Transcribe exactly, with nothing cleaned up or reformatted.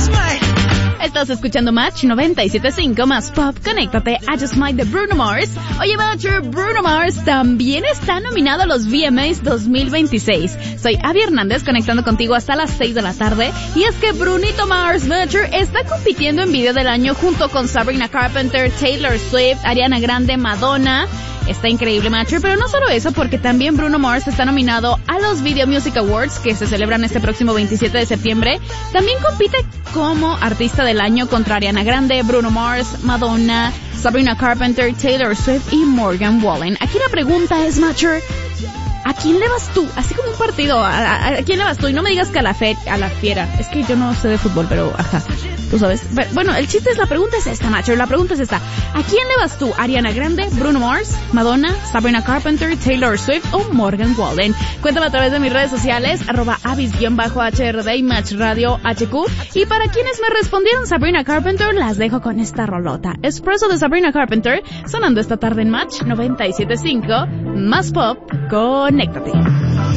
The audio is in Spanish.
Estás escuchando Match noventa y siete punto cinco más Pop. Conéctate a Just Might de Bruno Mars. Oye, Matcher, Bruno Mars también está nominado a los V M As dos mil veintiséis. Soy Abby Hernández, conectando contigo hasta las seis de la tarde. Y es que Brunito Mars, Matcher, está compitiendo en Video del Año junto con Sabrina Carpenter, Taylor Swift, Ariana Grande, Madonna. Está increíble, Matcher, pero no solo eso, porque también Bruno Mars está nominado a los Video Music Awards, que se celebran este próximo veintisiete de septiembre. También compite como Artista del Año contra Ariana Grande, Bruno Mars, Madonna, Sabrina Carpenter, Taylor Swift y Morgan Wallen. Aquí la pregunta es, Matcher, ¿a quién le vas tú? Así como un partido, ¿a, a, a quién le vas tú? Y no me digas que a la fe, a la fiera. Es que yo no sé de fútbol, pero ajá, tú sabes. Bueno, el chiste es, la pregunta es esta, Matcher, la pregunta es esta. ¿A quién le vas tú? ¿Ariana Grande, Bruno Mars, Madonna, Sabrina Carpenter, Taylor Swift o Morgan Wallen? Cuéntame a través de mis redes sociales, arroba avis-H R D y Match Radio H Q. Y para quienes me respondieron Sabrina Carpenter, las dejo con esta rolota. Espresso de Sabrina Carpenter, sonando esta tarde en Match noventa y siete punto cinco, más Pop. Conéctate.